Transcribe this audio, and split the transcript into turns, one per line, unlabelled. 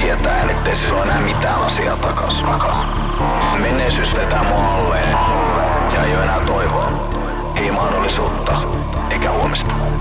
tietäen, ettei siis ole enää mitään asiaa takas. Menneisyys vetää mua alleen ja ei oo enää toivoa. Ei mahdollisuutta, eikä huomista.